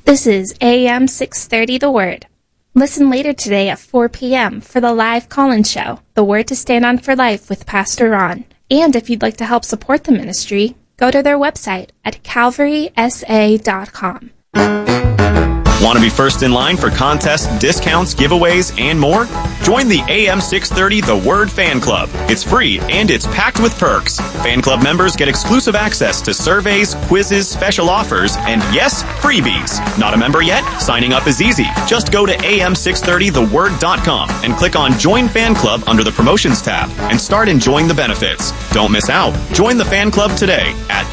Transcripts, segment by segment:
This is AM 630 The Word. Listen later today at 4 p.m. for the live call-in show, The Word to Stand On for Life with Pastor Ron. And if you'd like to help support the ministry, go to their website at calvarysa.com. Want to be first in line for contests, discounts, giveaways, and more? Join the AM 630 The Word Fan Club. It's free and it's packed with perks. Fan club members get exclusive access to surveys, quizzes, special offers, and yes, freebies. Not a member yet? Signing up is easy. Just go to am630theword.com and click on Join Fan Club under the Promotions tab and start enjoying the benefits. Don't miss out. Join the fan club today at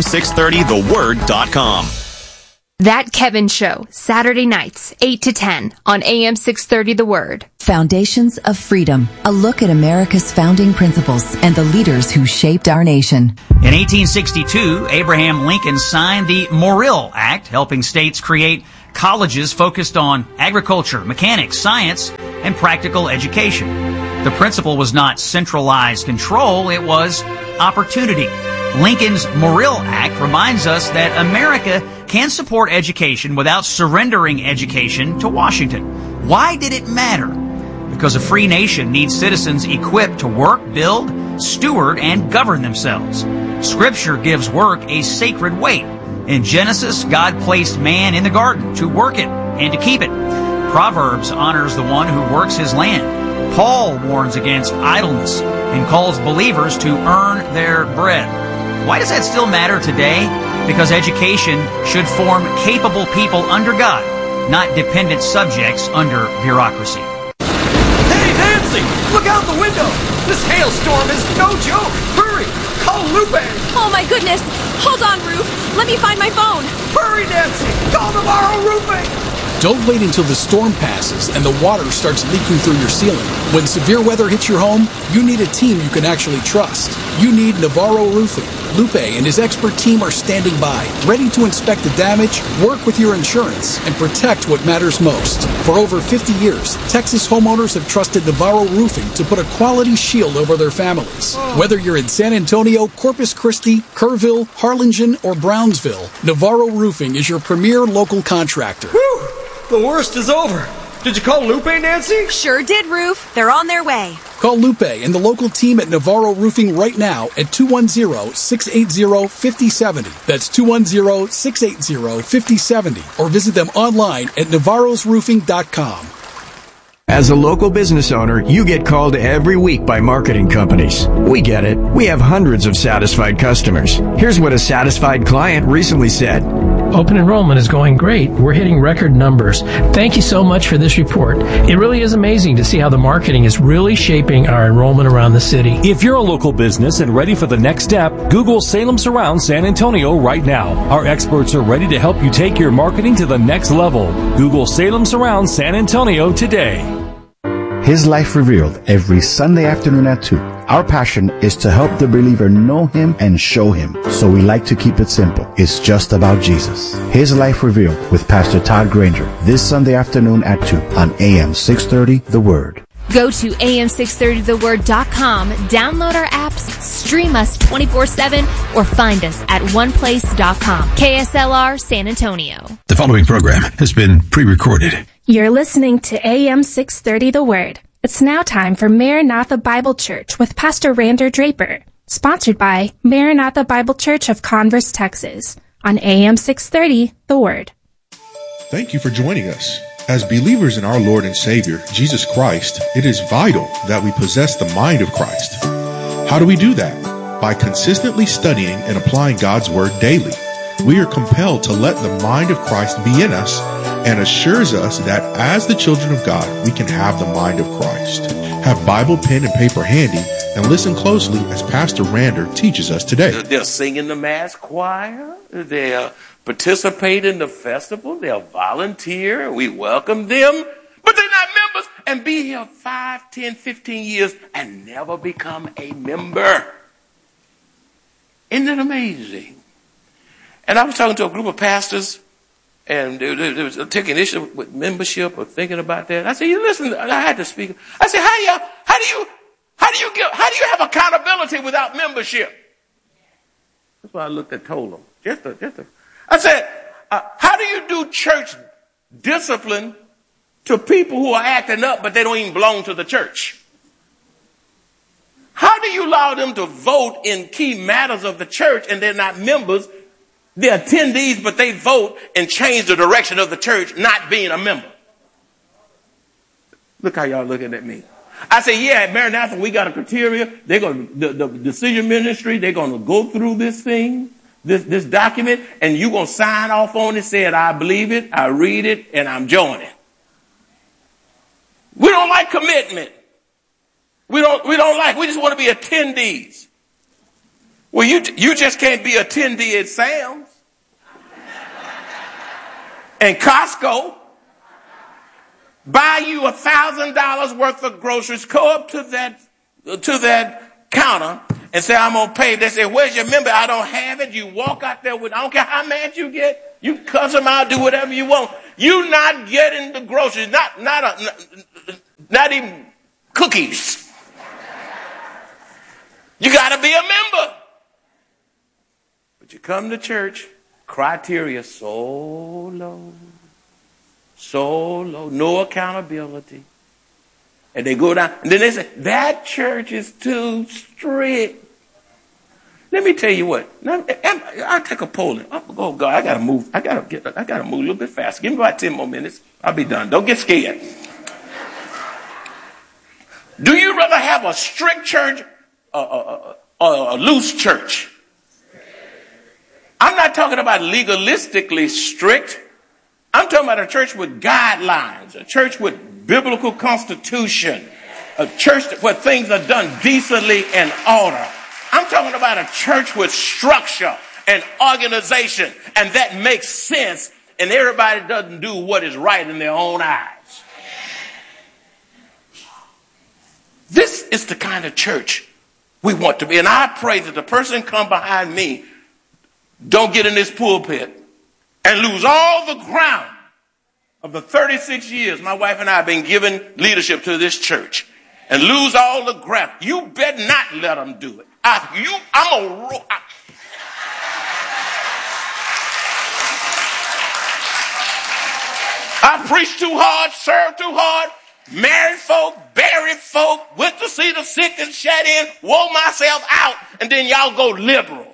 am630theword.com. That Kevin Show, Saturday nights, 8 to 10 on AM 630 The Word. Foundations of Freedom, a look at America's founding principles and the leaders who shaped our nation. In 1862, Abraham Lincoln signed the Morrill Act, helping states create colleges focused on agriculture, mechanics, science, and practical education. The principle was not centralized control, it was opportunity. Lincoln's Morrill Act reminds us that America can support education without surrendering education to Washington. Why did it matter? Because a free nation needs citizens equipped to work, build, steward, and govern themselves. Scripture gives work a sacred weight. In Genesis, God placed man in the garden to work it and to keep it. Proverbs honors the one who works his land. Paul warns against idleness and calls believers to earn their bread. Why does that still matter today? Because education should form capable people under God, not dependent subjects under bureaucracy. Hey, Nancy! Look out the window! This hailstorm is no joke! Hurry! Call Lupe! Oh my goodness! Hold on, Roof! Let me find my phone! Hurry, Nancy! Call Navarro Roofing! Don't wait until the storm passes and the water starts leaking through your ceiling. When severe weather hits your home, you need a team you can actually trust. You need Navarro Roofing. Lupe and his expert team are standing by, ready to inspect the damage, work with your insurance, and protect what matters most. For over 50 years, Texas homeowners have trusted Navarro Roofing to put a quality shield over their families. Whether you're in San Antonio, Corpus Christi, Kerrville, Harlingen, or Brownsville, Navarro Roofing is your premier local contractor. Whew! The worst is over. Did you call Lupe, Nancy? Sure did, Roof. They're on their way. Call Lupe and the local team at Navarro Roofing right now at 210-680-5070. That's 210-680-5070. Or visit them online at navarrosroofing.com. As a local business owner, you get called every week by marketing companies. We get it. We have hundreds of satisfied customers. Here's what a satisfied client recently said. Open enrollment is going great. We're hitting record numbers. Thank you so much for this report. It really is amazing to see how the marketing is really shaping our enrollment around the city. If you're a local business and ready for the next step, Google Salem Surround San Antonio right now. Our experts are ready to help you take your marketing to the next level. Google Salem Surround San Antonio today. His Life Revealed every Sunday afternoon at 2. Our passion is to help the believer know Him and show Him. So we like to keep it simple. It's just about Jesus. His Life Revealed with Pastor Todd Granger this Sunday afternoon at 2 on AM 630 The Word. Go to am630theword.com, download our apps, stream us 24/7, or find us at oneplace.com. KSLR San Antonio. The following program has been pre-recorded. You're listening to AM 630 The Word. It's now time for Maranatha Bible Church with Pastor Rander Draper, sponsored by Maranatha Bible Church of Converse, Texas, on AM 630 The Word. Thank you for joining us. As believers in our Lord and Savior, Jesus Christ, it is vital that we possess the mind of Christ. How do we do that? By consistently studying and applying God's Word daily. We are compelled to let the mind of Christ be in us and assures us that as the children of God, we can have the mind of Christ. Have Bible, pen, and paper handy and listen closely as Pastor Rander teaches us today. They'll sing in the mass choir. They'll participate in the festival. They'll volunteer. We welcome them. But they're not members and be here 5, 10, 15 years and never become a member. Isn't it amazing? And I was talking to a group of pastors, and they was taking issue with membership or thinking about that. I said, "You listen." I had to speak. I said, "How do you have accountability without membership?" That's why I looked and told them. I said, "How do you do church discipline to people who are acting up, but they don't even belong to the church? How do you allow them to vote in key matters of the church and they're not members? They're attendees, but they vote and change the direction of the church, not being a member. Look how y'all looking at me. I say, yeah, at Maranatha, we got a criteria. They're going to, the decision ministry, they're going to go through this thing, this document, and you're going to sign off on it, saying, I believe it, I read it, and I'm joining. We don't like commitment. We just want to be attendees. Well, you just can't be attendee at Sam's and Costco. Buy you $1,000 worth of groceries, go up to that counter and say, I'm going to pay. They say, where's your member? I don't have it. You walk out there with, I don't care how mad you get. You cuss them out, do whatever you want. You're not getting the groceries, not even cookies. You got to be a member. But you come to church, criteria so low. So low, no accountability. And they go down, and then they say, that church is too strict. Let me tell you what. Now, I'll take a poll. Oh, God, I got to move. I got to move a little bit faster. Give me about 10 more minutes. I'll be done. Don't get scared. Do you rather have a strict church or a loose church? I'm not talking about legalistically strict. I'm talking about a church with guidelines, a church with biblical constitution, a church where things are done decently and order. I'm talking about a church with structure and organization, and that makes sense, and everybody doesn't do what is right in their own eyes. This is the kind of church we want to be, and I pray that the person come behind me don't get in this pulpit and lose all the ground of the 36 years my wife and I have been giving leadership to this church, and lose all the ground. You better not let them do it. I preached too hard, served too hard, married folk, buried folk, went to see the sick and shut in, wore myself out, and then y'all go liberal.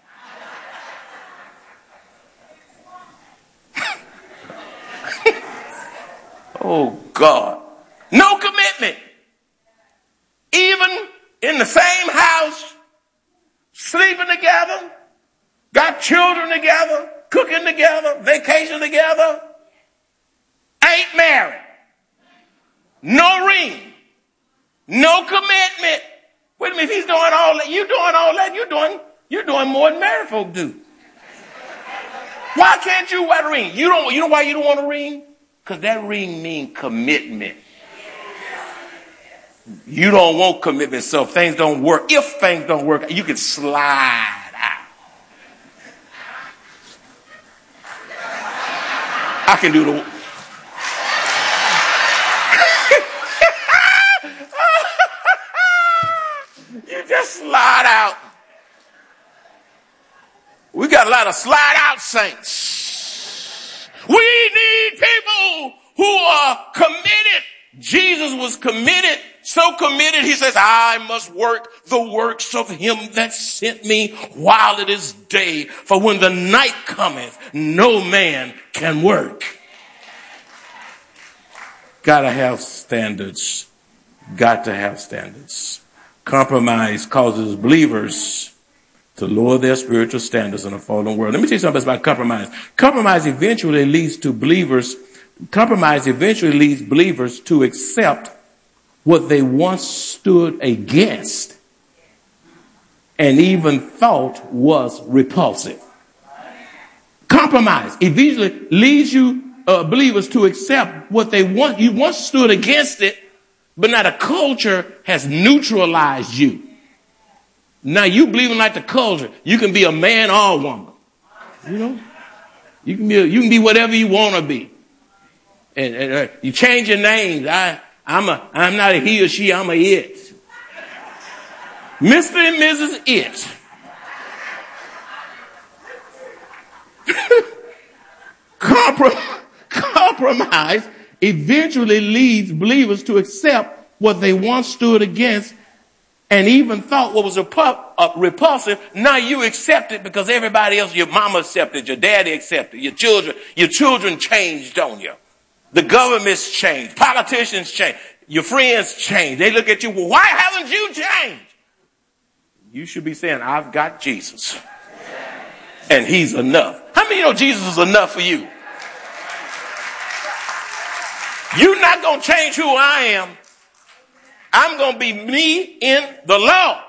Oh, God. No commitment. Even in the same house, sleeping together, got children together, cooking together, vacation together, ain't married. No ring. No commitment. Wait a minute, if he's doing all that, you doing all that, you're doing more than married folk do. Why can't you wear a ring? You know why you don't want a ring? Because that ring means commitment. You don't want commitment, so if things don't work, you can slide out. I can do the... You just slide out. We got a lot of slide out saints. We need people who are committed. Jesus was committed, so committed, he says, I must work the works of him that sent me while it is day. For when the night cometh, no man can work. Gotta have standards. Got to have standards. Compromise causes believers to lower their spiritual standards in a fallen world. Let me tell you something about compromise. Compromise eventually leads believers to accept what they once stood against and even thought was repulsive. Compromise eventually leads believers to accept what you once stood against it, but now the culture has neutralized you. Now you believing like the culture. You can be a man or a woman. You know, you can be whatever you want to be. And you change your names. I'm not a he or she. I'm a it. Mr. and Mrs. It. Compromise eventually leads believers to accept what they once stood against and even thought what was repulsive. Now you accept it because everybody else, your mama accepted, your daddy accepted, your children changed on you. The government's changed, politicians changed, your friends changed. They look at you, well, why haven't you changed? You should be saying, I've got Jesus. And he's enough. How many know Jesus is enough for you? You're not going to change who I am. I'm going to be me in the law.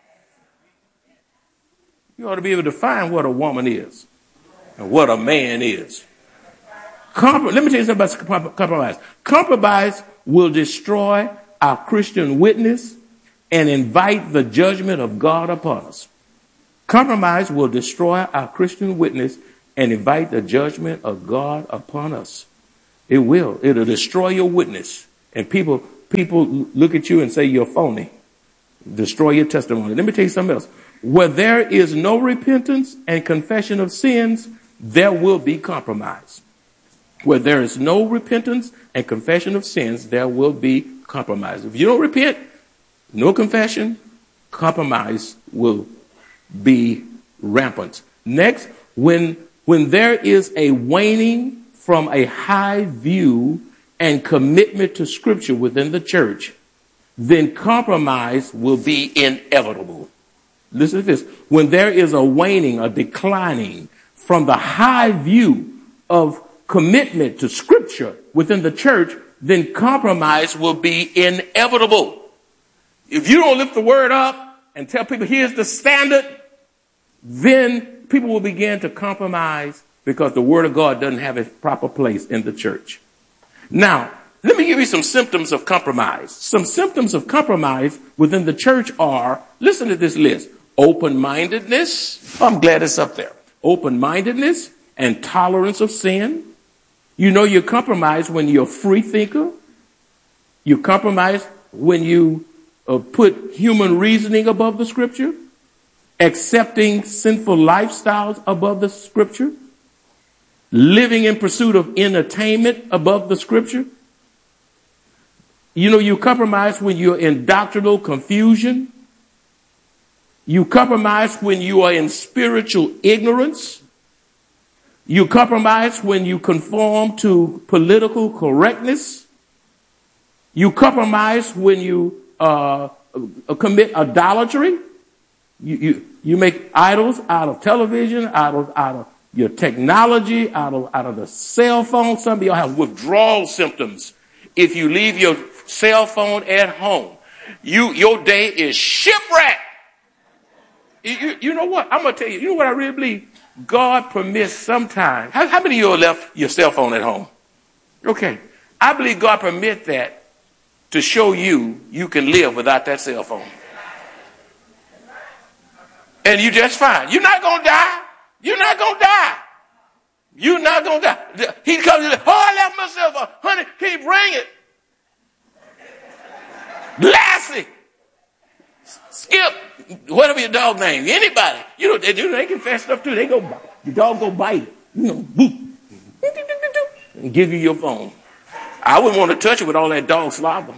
You ought to be able to define what a woman is and what a man is. Let me tell you something about compromise. Compromise will destroy our Christian witness and invite the judgment of God upon us. Compromise will destroy our Christian witness and invite the judgment of God upon us. It will. It'll destroy your witness. And people look at you and say you're phony. Destroy your testimony. Let me tell you something else. Where there is no repentance and confession of sins, there will be compromise. Where there is no repentance and confession of sins, there will be compromise. If you don't repent, no confession, compromise will be rampant. Next, when there is a waning from a high view and commitment to Scripture within the church, then compromise will be inevitable. Listen to this. When there is a waning, a declining from the high view of commitment to Scripture within the church, then compromise will be inevitable. If you don't lift the word up and tell people here's the standard, then people will begin to compromise because the word of God doesn't have a proper place in the church. Now, let me give you some symptoms of compromise. Some symptoms of compromise within the church are, listen to this list, open-mindedness. I'm glad it's up there. Open-mindedness and tolerance of sin. You know you compromise when you're a free thinker. You compromise when you put human reasoning above the Scripture. Accepting sinful lifestyles above the Scripture. Living in pursuit of entertainment above the Scripture. You know, you compromise when you're in doctrinal confusion. You compromise when you are in spiritual ignorance. You compromise when you conform to political correctness. You compromise when you commit idolatry. You make idols out of television, out of your technology, out of the cell phone. Some of y'all have withdrawal symptoms. If you leave your cell phone at home, your day is shipwrecked. You know what? I'm going to tell you. You know what I really believe? God permits sometimes. How many of you left your cell phone at home? Okay. I believe God permits that to show you can live without that cell phone. And you just fine. You're not going to die. You're not going to die. You're not going to die. He comes and says, oh, I left myself. Honey, can you bring it? Lassie. Skip. Whatever your dog name. Anybody. You know, they confess stuff too. Your dog go bite it. You know, boop. And give you your phone. I wouldn't want to touch it with all that dog slobber.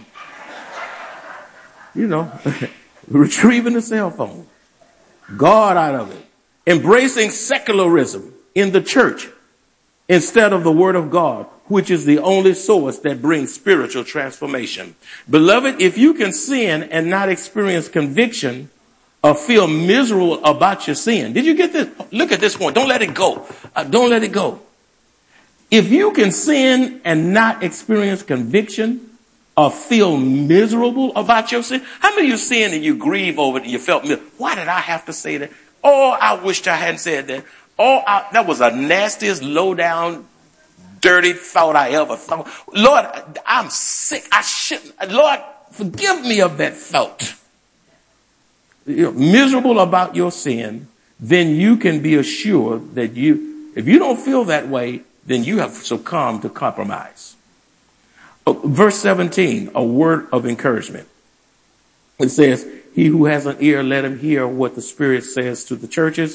You know, retrieving the cell phone. God out of it. Embracing secularism in the church instead of the word of God, which is the only source that brings spiritual transformation. Beloved, if you can sin and not experience conviction or feel miserable about your sin. Did you get this? Look at this point. Don't let it go. Don't let it go. If you can sin and not experience conviction or feel miserable about your sin, how many of you sin and you grieve over it and you felt miserable? Why did I have to say that? Oh, I wished I hadn't said that. Oh, that was the nastiest, low-down, dirty thought I ever thought. Lord, I'm sick. I shouldn't. Lord, forgive me of that thought. You're miserable about your sin, then you can be assured that if you don't feel that way, then you have succumbed to compromise. Verse 17, a word of encouragement. It says, he who has an ear, let him hear what the Spirit says to the churches.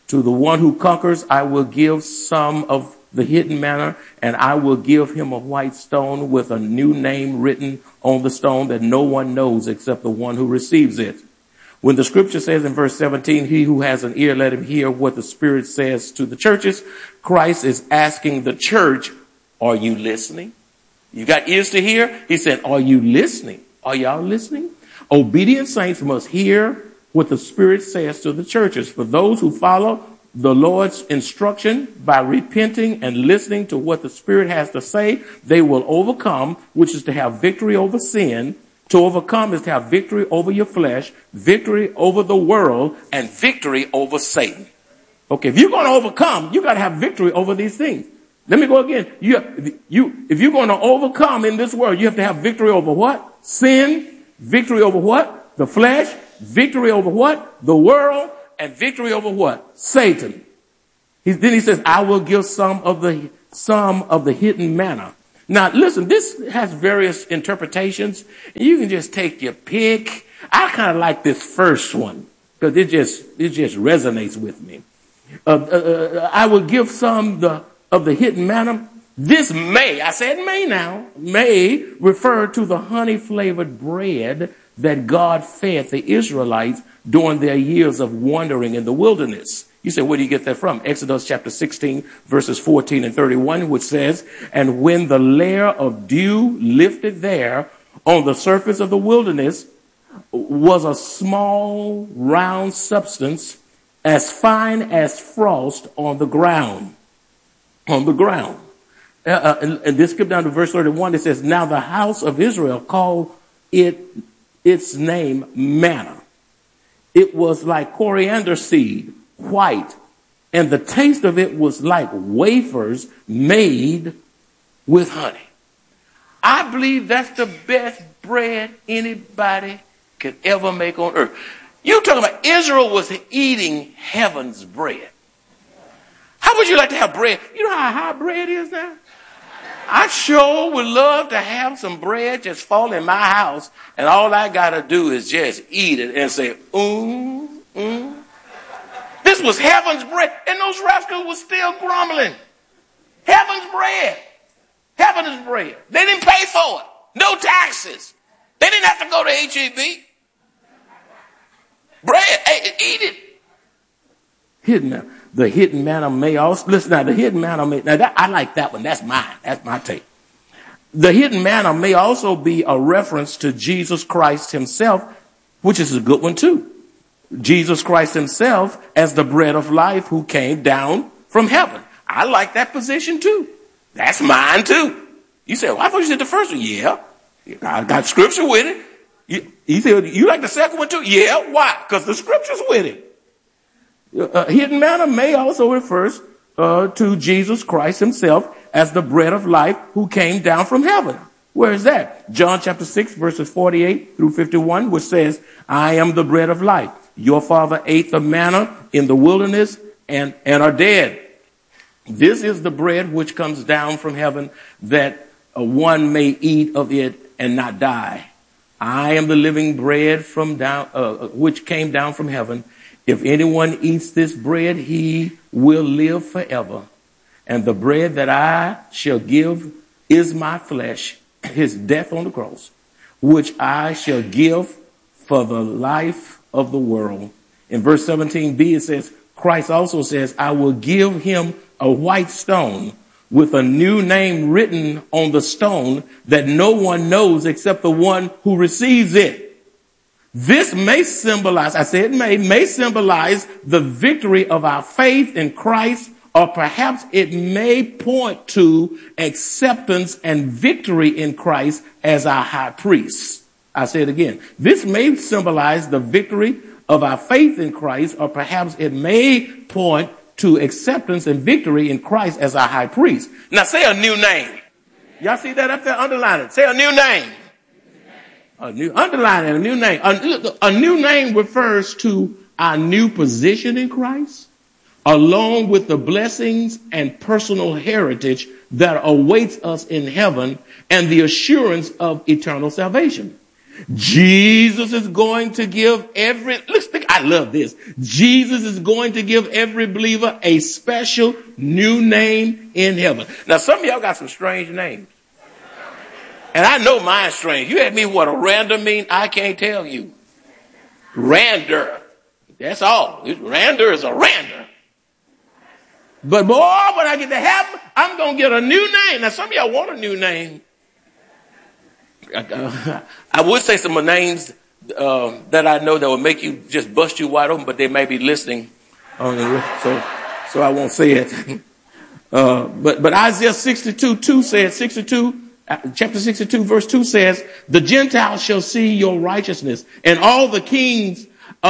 To the one who conquers, I will give some of the hidden manna, and I will give him a white stone with a new name written on the stone that no one knows except the one who receives it. When the scripture says in verse 17, he who has an ear, let him hear what the Spirit says to the churches, Christ is asking the church, are you listening? You got ears to hear? He said, are you listening? Are y'all listening? Obedient saints must hear what the Spirit says to the churches. For those who follow the Lord's instruction by repenting and listening to what the Spirit has to say, they will overcome, which is to have victory over sin. To overcome is to have victory over your flesh, victory over the world, and victory over Satan. Okay, if you're going to overcome, you got to have victory over these things. Let me go again. If you're going to overcome in this world, you have to have victory over what? Sin. Victory over what? The flesh. Victory over what? The world. And victory over what? Satan. Then he says, I will give some of the hidden manna. Now, listen, this has various interpretations. You can just take your pick. I kind of like this first one because it just resonates with me. I will give some of the hidden manna. This may, I said may now, may refer to the honey-flavored bread that God fed the Israelites during their years of wandering in the wilderness. You say, where do you get that from? Exodus chapter 16, verses 14 and 31, which says, and when the layer of dew lifted there on the surface of the wilderness was a small round substance as fine as frost on the ground. On the ground. And this skip down to verse 31. It says, now the house of Israel called its name manna. It was like coriander seed, white, and the taste of it was like wafers made with honey. I believe that's the best bread anybody could ever make on earth. You talking about Israel was eating heaven's bread. How would you like to have bread? You know how high bread is now? I sure would love to have some bread just fall in my house, and all I got to do is just eat it and say, This was heaven's bread, and those rascals were still grumbling. Heaven's bread. Heaven's bread. They didn't pay for it. No taxes. They didn't have to go to HEB. Bread, hey, eat it. The hidden manna may also, listen now, the hidden manna may, now that, I like that one. That's mine. That's my take. The hidden manna may also be a reference to Jesus Christ himself, which is a good one too. Jesus Christ himself as the bread of life who came down from heaven. I like that position too. That's mine too. You say, well, I thought you said the first one. Yeah. I got scripture with it. You said, you like the second one too? Yeah. Why? Because the scripture's with it. Hidden manna may also refers to Jesus Christ himself as the bread of life who came down from heaven. Where is that? John chapter 6 verses 48 through 51, which says, I am the bread of life. Your father ate the manna in the wilderness and are dead. This is the bread which comes down from heaven that one may eat of it and not die. I am the living bread from down, which came down from heaven. If anyone eats this bread, he will live forever. And the bread that I shall give is my flesh, his death on the cross, which I shall give for the life of the world. In verse 17b, it says, Christ also says, I will give him a white stone with a new name written on the stone that no one knows except the one who receives it. This may symbolize, I say it may symbolize the victory of our faith in Christ, or perhaps it may point to acceptance and victory in Christ as our high priest. I say it again. This may symbolize the victory of our faith in Christ, or perhaps it may point to acceptance and victory in Christ as our high priest. Now say a new name. Y'all see that up there? Underline it. Say a new name. Underline it, a new name. A new name refers to our new position in Christ, along with the blessings and personal heritage that awaits us in heaven and the assurance of eternal salvation. Jesus is going to give listen, I love this. Jesus is going to give every believer a special new name in heaven. Now, some of y'all got some strange names. And I know mine's strange. You ask me what a random means, I can't tell you. Rander. That's all. Rander is a rander. But boy, when I get to heaven, I'm going to get a new name. Now, some of y'all want a new name. I would say some names that I know that will make you just bust you wide open, but they may be listening. So I won't say it. But Isaiah 62:2 says, chapter 62, verse 2 says, the Gentiles shall see your righteousness, and all the kings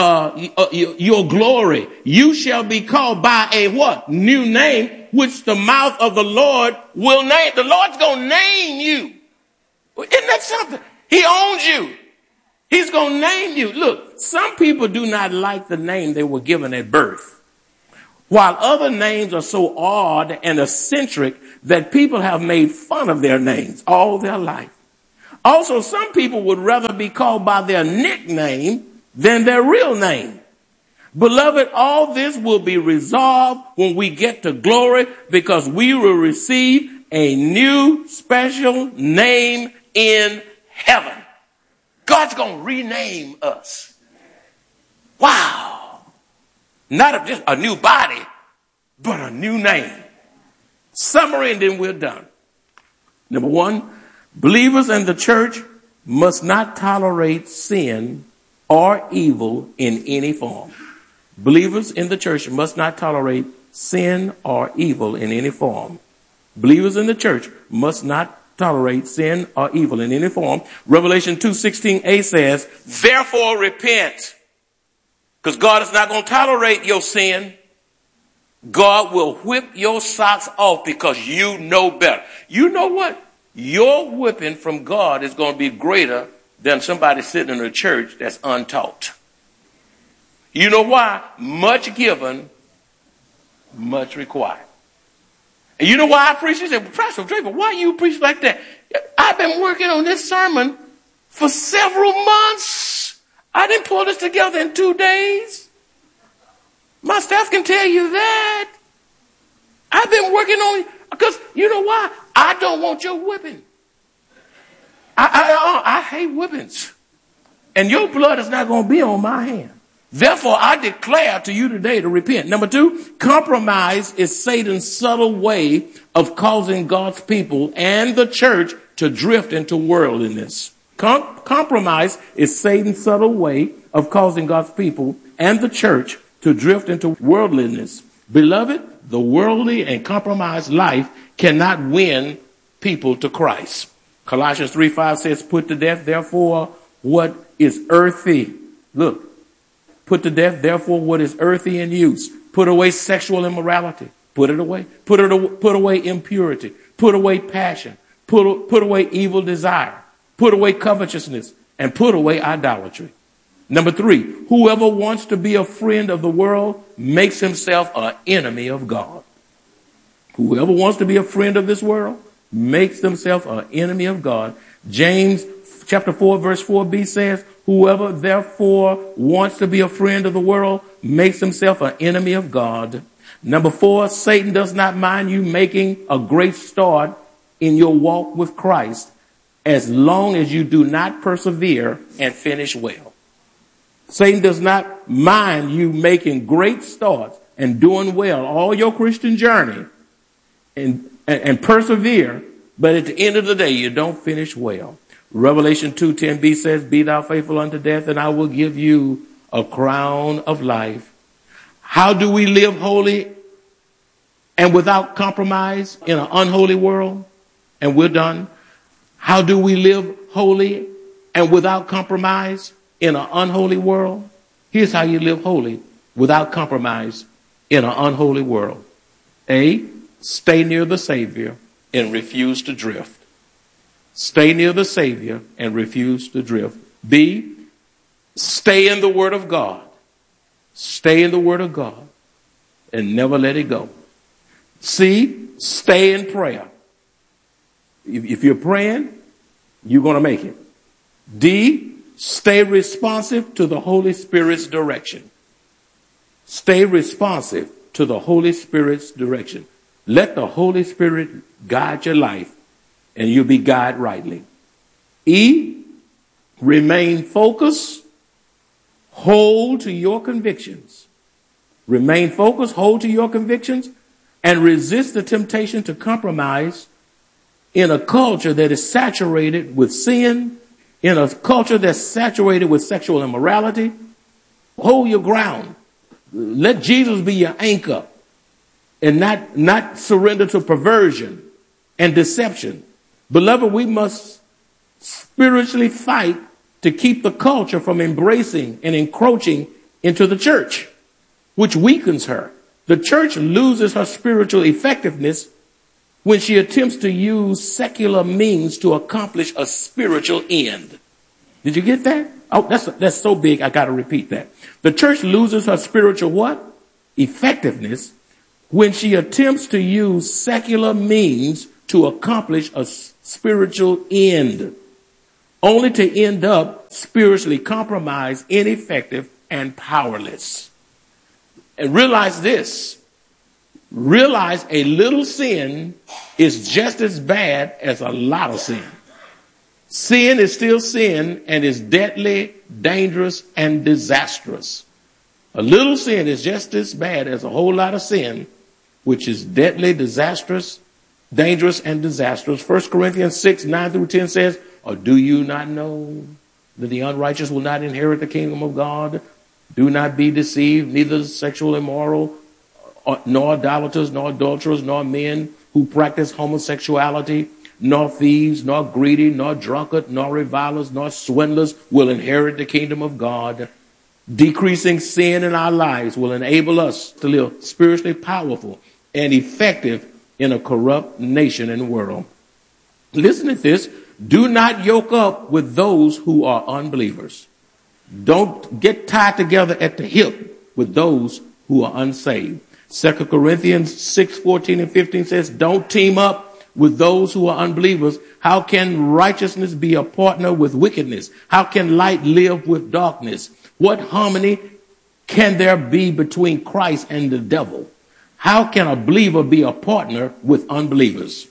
your glory. You shall be called by a what? New name, which the mouth of the Lord will name. The Lord's going to name you. Isn't that something? He owns you. He's going to name you. Look, some people do not like the name they were given at birth, while other names are so odd and eccentric that people have made fun of their names all their life. Also, some people would rather be called by their nickname than their real name. Beloved, all this will be resolved when we get to glory, because we will receive a new special name in heaven. God's going to rename us. Wow. Not just a new body, but a new name. Summary, and then we're done. Number one, believers in the church must not tolerate sin or evil in any form. Believers in the church must not tolerate sin or evil in any form. Believers in the church must not tolerate sin or evil in any form. Revelation 2:16a says, therefore repent, because God is not going to tolerate your sin. God will whip your socks off because you know better. You know what? Your whipping from God is going to be greater than somebody sitting in a church that's untaught. You know why? Much given, much required. And you know why I preach? You say, Pastor Draper, why you preach like that? I've been working on this sermon for several months. I didn't pull this together in 2 days. My staff can tell you that. I've been working on it because you know why? I don't want your whipping. I hate whippings. And your blood is not going to be on my hand. Therefore, I declare to you today to repent. Number two, compromise is Satan's subtle way of causing God's people and the church to drift into worldliness. Compromise is Satan's subtle way of causing God's people and the church to drift into worldliness. Beloved, the worldly and compromised life cannot win people to Christ. Colossians 3:5 says, put to death, therefore, what is earthy. Look, put to death, therefore, what is earthy in use. Put away sexual immorality. Put it away. Put away impurity. Put away passion. Put away evil desire. Put away covetousness. And put away idolatry. Number three, whoever wants to be a friend of the world makes himself an enemy of God. Whoever wants to be a friend of this world makes himself an enemy of God. James chapter 4 verse 4b says, whoever therefore wants to be a friend of the world makes himself an enemy of God. Number four, Satan does not mind you making a great start in your walk with Christ as long as you do not persevere and finish well. Satan does not mind you making great starts and doing well all your Christian journey and persevere, but at the end of the day, you don't finish well. Revelation 2:10b says, be thou faithful unto death, and I will give you a crown of life. How do we live holy and without compromise in an unholy world? And we're done. How do we live holy and without compromise in an unholy world? Here's how you live holy without compromise in an unholy world. A, stay near the Savior and refuse to drift. Stay near the Savior and refuse to drift. B, stay in the Word of God. Stay in the Word of God and never let it go. C, stay in prayer. If you're praying, you're going to make it. D, stay responsive to the Holy Spirit's direction. Stay responsive to the Holy Spirit's direction. Let the Holy Spirit guide your life, and you'll be guided rightly. E, remain focused. Hold to your convictions. Remain focused, hold to your convictions, and resist the temptation to compromise in a culture that is saturated with sin, in a culture that's saturated with sexual immorality. Hold your ground. Let Jesus be your anchor and not surrender to perversion and deception. Beloved, we must spiritually fight to keep the culture from embracing and encroaching into the church, which weakens her. The church loses her spiritual effectiveness when she attempts to use secular means to accomplish a spiritual end. Did you get that? Oh, that's so big, I got to repeat that. The church loses her spiritual what? Effectiveness when she attempts to use secular means to accomplish a spiritual end, only to end up spiritually compromised, ineffective, and powerless. And realize this. Realize a little sin is just as bad as a lot of sin. Sin is still sin and is deadly, dangerous, and disastrous. A little sin is just as bad as a whole lot of sin, which is deadly, disastrous, dangerous, and disastrous. 1 Corinthians 6, 9 through 10 says, or do you not know that the unrighteous will not inherit the kingdom of God? Do not be deceived, neither sexual immoral, nor idolaters, nor adulterers, nor men who practice homosexuality, nor thieves, nor greedy, nor drunkard, nor revilers, nor swindlers will inherit the kingdom of God. Decreasing sin in our lives will enable us to live spiritually powerful and effective in a corrupt nation and world. Listen to this. Do not yoke up with those who are unbelievers. Don't get tied together at the hip with those who are unsaved. 2 Corinthians 6, 14 and 15 says, don't team up with those who are unbelievers. How can righteousness be a partner with wickedness? How can light live with darkness? What harmony can there be between Christ and the devil? How can a believer be a partner with unbelievers?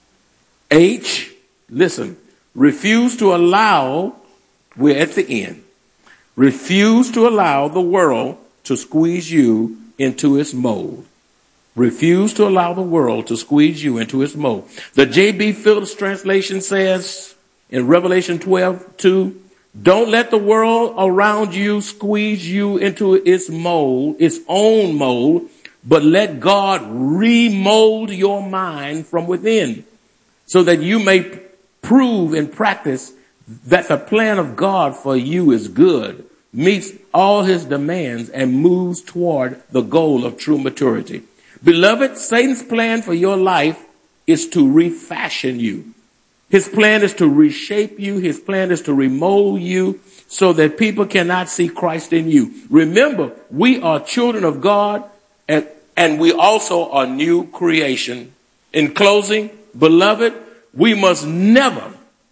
H, listen, refuse to allow, we're at the end. Refuse to allow the world to squeeze you into its mold. Refuse to allow the world to squeeze you into its mold. The J.B. Phillips translation says in Revelation 12:2, don't let the world around you squeeze you into its mold, its own mold, but let God remold your mind from within so that you may prove in practice that the plan of God for you is good, meets all his demands, and moves toward the goal of true maturity. Beloved, Satan's plan for your life is to refashion you. His plan is to reshape you. His plan is to remold you so that people cannot see Christ in you. Remember, we are children of God, and we also are new creation. In closing, beloved, we must never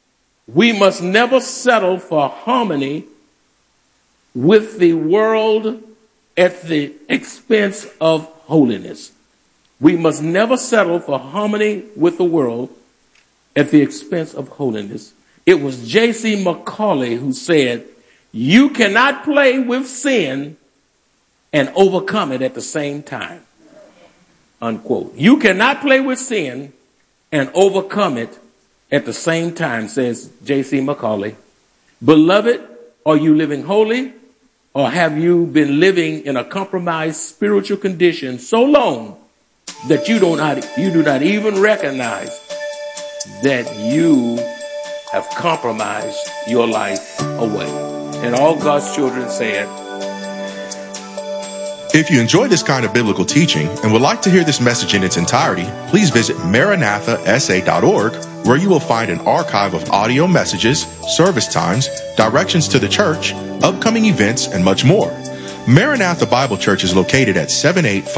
settle for harmony with the world at the expense of holiness. We must never settle for harmony with the world at the expense of holiness. It was J.C. Macaulay who said, you cannot play with sin and overcome it at the same time. Unquote. You cannot play with sin and overcome it at the same time, says J.C. Macaulay. Beloved, are you living holy, or have you been living in a compromised spiritual condition so long that you do not even recognize that you have compromised your life away? And all God's children said, if you enjoy this kind of biblical teaching and would like to hear this message in its entirety, please visit MaranathaSA.org, where you will find an archive of audio messages, service times, directions to the church, upcoming events, and much more. Maranatha Bible Church is located at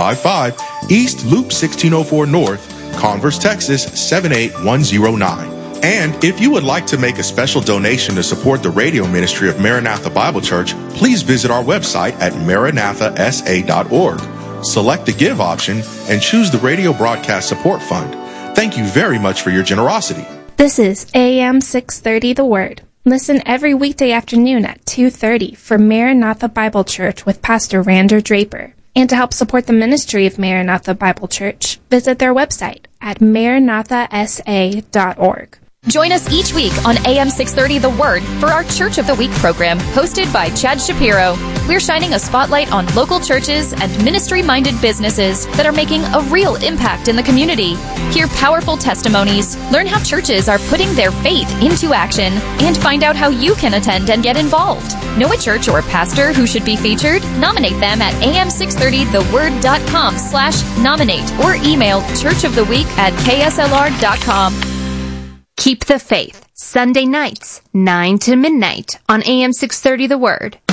7855 East Loop 1604 North, Converse, Texas 78109. And if you would like to make a special donation to support the radio ministry of Maranatha Bible Church, please visit our website at maranathasa.org. Select the Give option and choose the Radio Broadcast Support Fund. Thank you very much for your generosity. This is AM 630 The Word. Listen every weekday afternoon at 2:30 for Maranatha Bible Church with Pastor Rander Draper. And to help support the ministry of Maranatha Bible Church, visit their website at maranathasa.org. Join us each week on AM 630 The Word for our Church of the Week program, hosted by Chad Shapiro. We're shining a spotlight on local churches and ministry-minded businesses that are making a real impact in the community. Hear powerful testimonies, learn how churches are putting their faith into action, and find out how you can attend and get involved. Know a church or pastor who should be featured? Nominate them at am630theword.com/nominate or email churchoftheweek@kslr.com. Keep the Faith, Sunday nights, 9 to midnight on AM 630 The Word.